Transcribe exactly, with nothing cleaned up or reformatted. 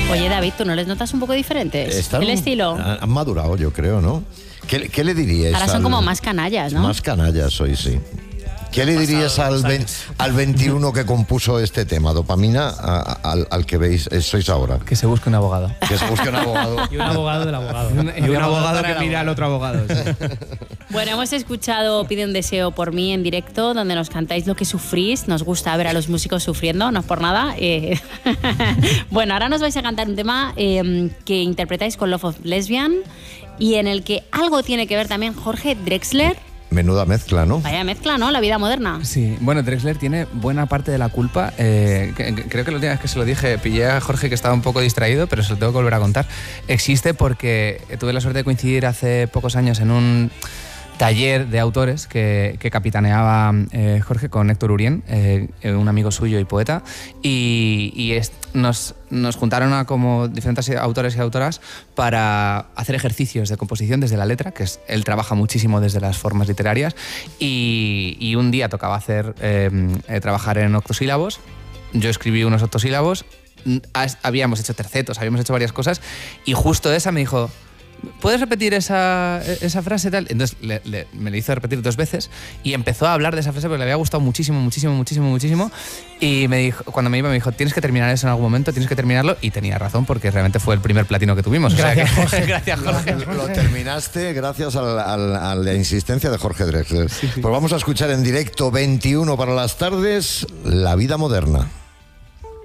Oye, David, ¿tú no les notas un poco diferentes? Están, el estilo. Han madurado, yo creo, ¿no? ¿Qué, qué le diríais? Ahora son al, como más canallas, ¿no? Más canallas hoy, sí. ¿Qué le dirías al, ve, al veintiuno que compuso este tema, Dopamina, a, a, al, al que veis, eh, sois ahora? Que se busque un abogado. Que se busque un abogado. Y un abogado del abogado. Y un, y un abogado que mira al otro abogado. Sí. Bueno, hemos escuchado Pide un deseo por mí en directo, donde nos cantáis lo que sufrís. Nos gusta ver a los músicos sufriendo, no es por nada. Eh, bueno, ahora nos vais a cantar un tema eh, que interpretáis con Love of Lesbian y en el que algo tiene que ver también Jorge Drexler. Menuda mezcla, ¿no? Vaya mezcla, ¿no? La vida moderna. Sí, bueno, Drexler tiene buena parte de la culpa. Eh, que, que, creo que la última vez que se lo dije, pillé a Jorge que estaba un poco distraído, pero se lo tengo que volver a contar. Existe porque tuve la suerte de coincidir hace pocos años en un taller de autores que, que capitaneaba eh, Jorge con Héctor Urien, eh, un amigo suyo y poeta, y, y es, nos, nos juntaron a como diferentes autores y autoras para hacer ejercicios de composición desde la letra, que es, él trabaja muchísimo desde las formas literarias, y, y un día tocaba hacer eh, eh, trabajar en octosílabos. Yo escribí unos octosílabos, habíamos hecho tercetos, habíamos hecho varias cosas, y justo esa me dijo: ¿puedes repetir esa, esa frase tal? Entonces le, le, me le hizo repetir dos veces y empezó a hablar de esa frase porque le había gustado muchísimo, muchísimo, muchísimo, muchísimo. Y me dijo, cuando me iba me dijo: tienes que terminar eso en algún momento, tienes que terminarlo. Y tenía razón porque realmente fue el primer platino que tuvimos. Gracias, o sea que, Jorge. Gracias, Jorge. Lo, lo terminaste gracias al, al, a la insistencia de Jorge Drexler. Sí, sí. Pues vamos a escuchar en directo veintiuno para las tardes, La vida moderna.